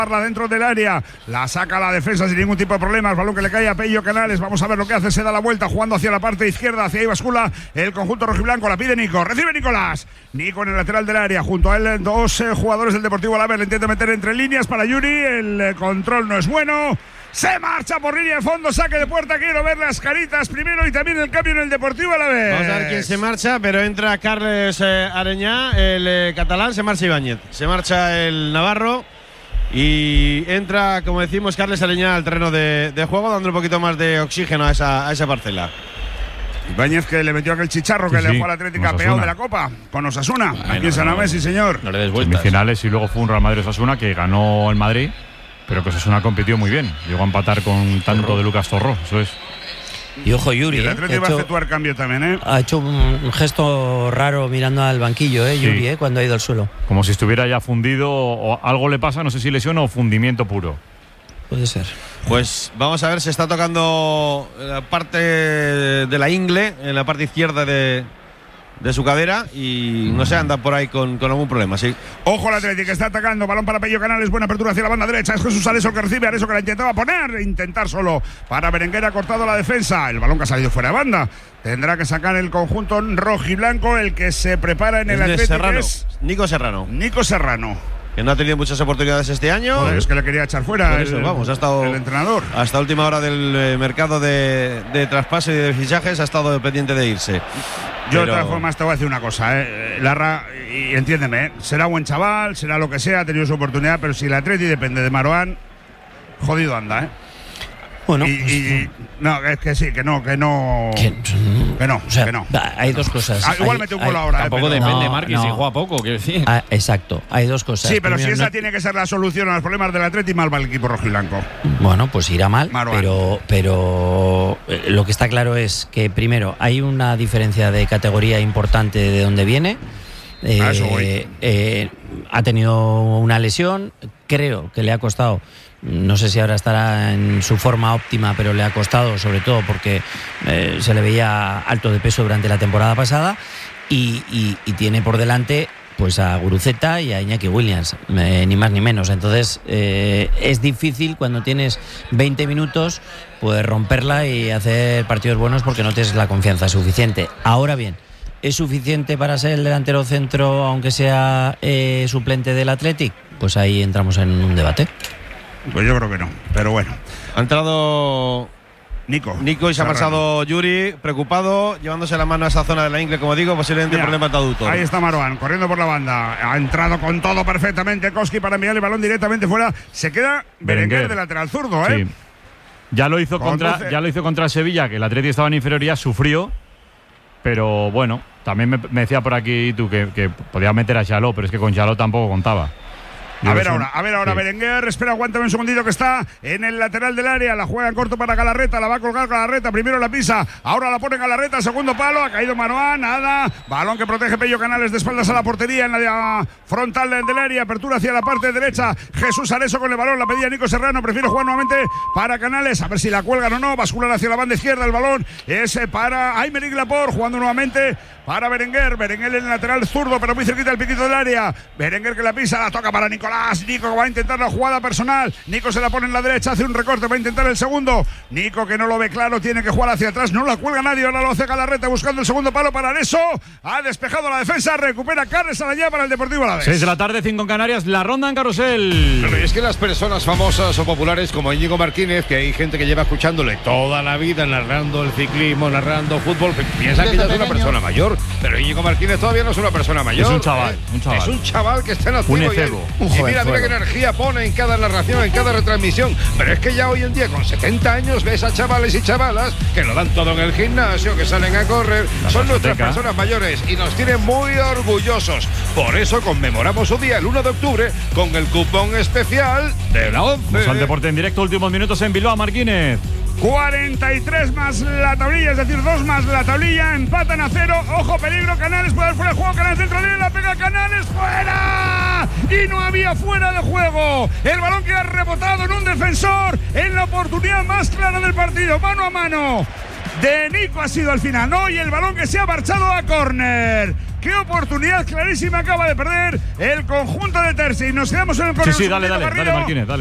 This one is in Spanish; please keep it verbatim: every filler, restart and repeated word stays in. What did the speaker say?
dentro del área, la saca la defensa sin ningún tipo de problemas, balón que le cae a Pello Canales, vamos a ver lo que hace, se da la vuelta jugando hacia la parte izquierda, hacia ahí bascula el conjunto rojiblanco, la pide Nico, recibe Nicolás, Nico en el lateral del área, junto a él dos eh, jugadores del Deportivo Alavés, le intenta meter entre líneas para Yuri, el eh, control no es bueno, se marcha por línea de fondo, saque de puerta, quiero ver las caritas primero y también el cambio en el Deportivo Alavés. Vamos a ver quién se marcha, pero entra Carles eh, Areñá, el eh, catalán, se marcha Ibáñez, se marcha el navarro. Y entra, como decimos, Carles Areñá al terreno de, de juego, dando un poquito más de oxígeno a esa, a esa parcela. Ibáñez, que le metió aquel chicharro sí, que sí, le dejó al Atlético peado de la Copa con Osasuna. Bueno, aquí en San Mamés, no, sí señor. No le des vueltas. Semifinales y luego fue un Real Madrid-Osasuna que ganó el Madrid, pero que Osasuna compitió muy bien. Llegó a empatar con tanto Zorro. de Lucas Zorro, eso es. Y ojo Yuri, y el Atlético eh, va a efectuar cambio también, ¿eh? Ha hecho un, un gesto raro mirando al banquillo, ¿eh? Yuri, sí. ¿eh? Cuando ha ido al suelo. Como si estuviera ya fundido o algo le pasa, no sé si lesión o fundimiento puro. Puede ser. Pues vamos a ver, se está tocando la parte de la ingle, en la parte izquierda de, de su cadera y no sé, anda por ahí con, con algún problema, sí. Ojo al Atlético, que está atacando, balón para Pello Canales, buena apertura hacia la banda derecha, es Jesús Areso que recibe, Areso que la intentaba poner, intentar solo para Berenguer, ha cortado la defensa, el balón que ha salido fuera de banda, tendrá que sacar el conjunto rojiblanco, el que se prepara en el Atlético Serrano. es Nico Serrano. Nico Serrano. Que no ha tenido muchas oportunidades este año. Joder, es que le quería echar fuera eso, el, vamos, ha estado el entrenador. Hasta última hora del eh, mercado de, de traspase y de fichajes ha estado pendiente de irse. Yo Pero... de todas formas te voy a decir una cosa, eh. Larra, y entiéndeme, ¿eh? Será buen chaval, será lo que sea, ha tenido su oportunidad, pero si el Atleti depende de Marouane, jodido anda, ¿eh? Bueno, y, y, no, es que sí, que no, que no. Que, que no, o sea, que no. Hay dos cosas. Ah, igual hay, mete un gol hay, ahora. Tampoco eh, depende, no, Marquis, no. si juega poco, quiero decir. Ah, exacto, hay dos cosas. Sí, pero Primero, si esa no... tiene que ser la solución a los problemas del Atleti, mal va el equipo rojiblanco. Bueno, pues irá mal, Marouane. pero, pero eh, lo que está claro es que primero hay una diferencia de categoría importante de dónde viene. Eh, a eso voy. Eh, ha tenido una lesión, creo que le ha costado. No sé si ahora estará en su forma óptima, pero le ha costado, sobre todo porque eh, se le veía alto de peso durante la temporada pasada y, y, y tiene por delante pues a Guruceta y a Iñaki Williams, eh, ni más ni menos. Entonces eh, es difícil cuando tienes veinte minutos pues romperla y hacer partidos buenos porque no tienes la confianza suficiente. Ahora bien, ¿es suficiente para ser el delantero centro aunque sea eh, suplente del Athletic? Pues ahí entramos en un debate. Pues yo creo que no, pero bueno. Ha entrado Nico. Nico y se ha marchado Yuri, preocupado, llevándose la mano a esa zona de la ingle, como digo, posiblemente Mira, problemas de aductor. Ahí está Marouane, corriendo por la banda. Ha entrado con todo perfectamente Koski para enviar el balón directamente fuera. Se queda Berenguer de lateral zurdo, ¿eh? Sí. Ya lo hizo contra, Conduce. ya lo hizo contra el Sevilla, que el Atleti estaba en inferioridad, sufrió. Pero bueno, también me, me decía por aquí tú que, que podía meter a Xaló, pero es que con Xaló tampoco contaba. A ver ahora, a ver ahora, sí. Berenguer, espera, aguántame un segundito que está en el lateral del área, la juega en corto para Galarreta, la va a colgar Galarreta, primero la pisa, ahora la pone Galarreta, segundo palo, ha caído Marouane, nada, balón que protege Pello Canales de espaldas a la portería en la frontal del área, apertura hacia la parte derecha, Jesús Areso con el balón, la pedía Nico Serrano, prefiere jugar nuevamente para Canales, a ver si la cuelgan o no, basculan hacia la banda izquierda, el balón es para Aymeric Laporte, jugando nuevamente para Berenguer, Berenguer en el lateral zurdo, pero muy cerquita del piquito del área, Berenguer que la pisa, la toca para Nicolás, Nico va a intentar la jugada personal, Nico se la pone en la derecha, hace un recorte, va a intentar el segundo, Nico que no lo ve claro, tiene que jugar hacia atrás, no la cuelga nadie, ahora lo hace Galarreta buscando el segundo palo para Areso, ha despejado la defensa, recupera Carles Areñá para el Deportivo Alavés. seis de la tarde, cinco en Canarias, la ronda en carrusel. Pero es que las personas famosas o populares como Íñigo Martínez, que hay gente que lleva escuchándole toda la vida narrando el ciclismo, narrando fútbol, piensan que ya es una persona mayor, pero Íñigo Martínez todavía no es una persona mayor. Es un chaval, ¿eh? un chaval. Es un chaval que está en activo. Un y, efebo. y mira, mira qué energía pone en cada narración, en cada retransmisión. Pero es que ya hoy en día, con setenta años, ves a chavales y chavalas que lo dan todo en el gimnasio, que salen a correr. La Son nuestras personas mayores y nos tienen muy orgullosos. Por eso conmemoramos su día el uno de octubre con el cupón especial de la once. Vamos al deporte en directo, últimos minutos en Bilbao, Marquínez. cuarenta y tres más la tablilla, es decir, dos más la tablilla, empatan a cero, ojo, peligro, Canales puede dar fuera de juego, Canales dentro de él, la pega Canales, fuera, y no había fuera de juego, el balón que ha rebotado en un defensor, en la oportunidad más clara del partido, mano a mano, de Nico ha sido al final, ¿no? Y el balón que se ha marchado a córner. Qué oportunidad clarísima acaba de perder el conjunto de Terzi. Nos quedamos en el córner. Sí, sí, dale, dale, dale, Marquínez, dale.